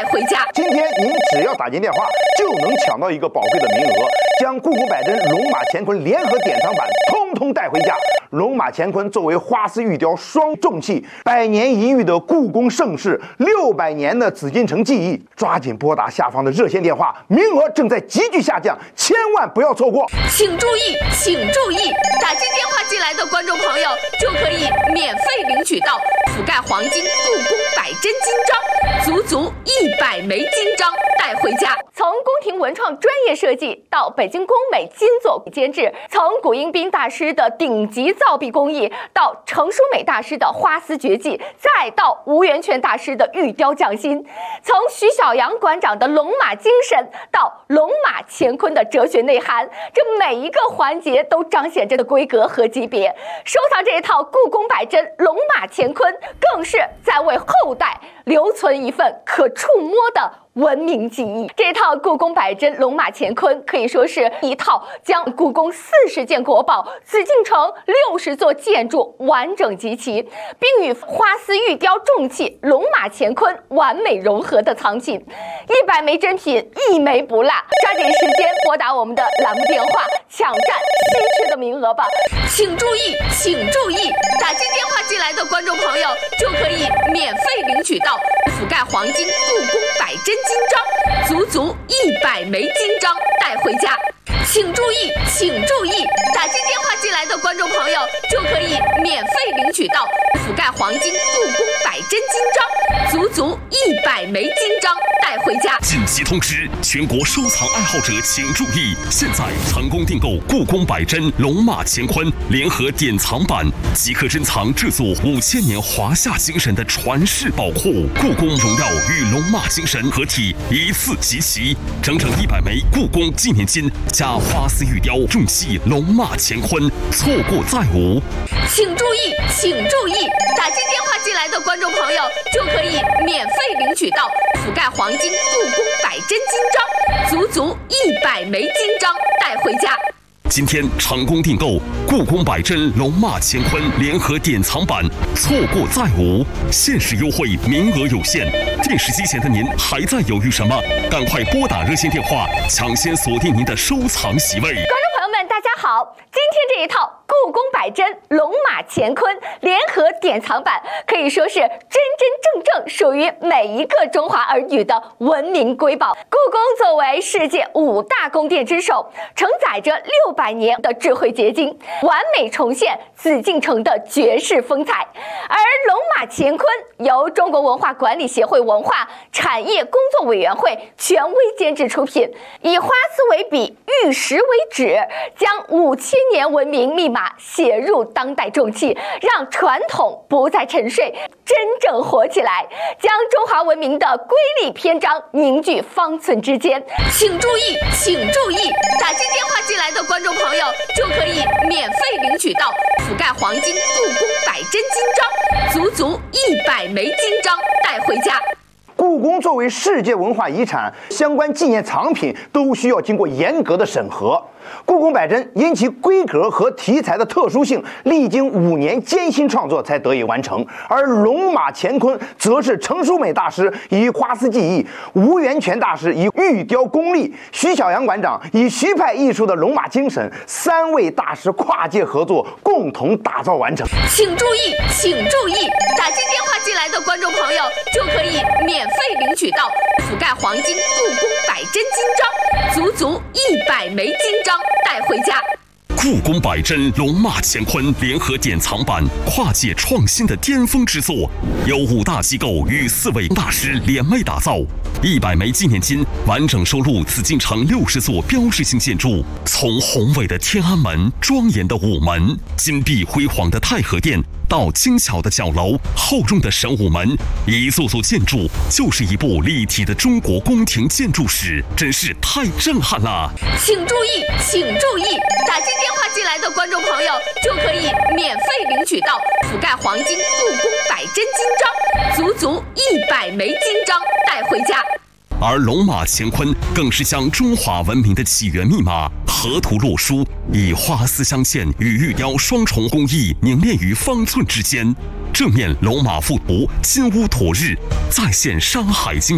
带回家。 今天您只要打进电话，就能抢到一个宝贵的名额，将故宫百珍龙马乾坤联合典藏版通通带回家。龙马乾坤作为花丝玉雕双重器，100年一遇的故宫盛世，600年的紫禁城记忆，抓紧拨打下方的热线电话，名额正在急剧下降，千万不要错过。 请注意，请注意，打进电话进来的观众朋友就可以免费领取到覆盖黄金故宫百珍金章，足足100枚金章带回家。从宫廷文创专业设计到北京工美金作监制，从古英彬大师的顶级造币工艺到程淑美大师的花丝绝技，再到吴源泉大师的玉雕匠心，从徐小阳馆长的龙马精神到龙马乾坤的哲学内涵，这每一个环节都彰显着的规格和级别。收藏这一套故宫百珍龙马乾坤，更是在为后代留存一份可触摸的文明记忆。这套故宫百珍龙马乾坤可以说是一套将故宫40件国宝、紫禁城60座建筑完整集齐，并与花丝玉雕重器龙马乾坤完美融合的藏品。100枚珍品，一枚不落。抓紧时间拨打我们的栏目电话，抢占稀缺的名额吧！请注意，请注意，打进电话进来的观众朋友就可以免费领取到覆盖黄金故宫百珍金章，足足100枚金章带回家。请注意，请注意，打进电话进来的观众朋友就可以免费领取到覆盖黄金故宫百珍金章，足足100枚金章带回家。 紧急通知，全国收藏爱好者请注意，现在成功订购故宫百珍龙马乾坤联合典藏版，即可珍藏这座5000年华夏精神的传世宝库。故宫荣耀与龙马精神合体，一次集齐，整整100枚故宫纪念金加花丝玉雕重器龙马乾坤，错过再无。 请注意，请注意，打进电话进来的观众朋友就可以免费领取到覆盖黄金故宫百珍金章，足足100枚金章带回家。 今天成功订购故宫百珍龙马乾坤联合典藏版，错过再无，限时优惠，名额有限。电视机前的您还在犹豫什么？赶快拨打热线电话，抢先锁定您的收藏席位。 观众朋友们，大家好！今天这一套故宫百珍龙马乾坤联合典藏版可以说是真真正正属于每一个中华儿女的文明瑰宝。故宫作为世界5大宫殿之首，承载着600年的智慧结晶，完美重现紫禁城的绝世风采。而龙马乾坤由中国文化管理协会文化产业工作委员会权威监制出品，以花丝为笔，玉石为纸，将5000年文明密码写入当代重器，让传统不再沉睡，真正活起来，将中华文明的瑰丽篇章凝聚方寸之间。请注意，请注意，打进电话进来的观众朋友就可以免费领取到覆盖黄金故宫百珍金章，足足100枚金章带回家。 故宫作为世界文化遗产，相关纪念藏品都需要经过严格的审核。故宫百珍因其规格和题材的特殊性，历经5年艰辛创作才得以完成。而龙马乾坤则是程淑美大师以花丝技艺，吴源泉大师以玉雕功力，徐小阳馆长以徐派艺术的龙马精神，3位大师跨界合作，共同打造完成。 请注意，请注意，打进电话进来的观众朋友就可以免费领取到覆盖黄金故宫百珍金章，足足100枚金章带回家。 故宫百珍龙马乾坤联合典藏版，跨界创新的巅峰之作，由5大机构与4位大师联袂打造。100枚纪念金完整收录紫禁城60座标志性建筑，从宏伟的天安门、庄严的午门、金碧辉煌的太和殿，到精巧的角楼、厚重的神武门，一座座建筑就是一部立体的中国宫廷建筑史，真是太震撼了！ 请注意，请注意，打进电话进来的观众朋友就可以免费领取到覆盖黄金故宫百珍金章，足足100枚金章带回家。 而龙马乾坤更是将中华文明的起源密码河图洛书，以花丝镶嵌与玉雕双重工艺凝练于方寸之间。正面龙马附图，金乌驮日，再现山海经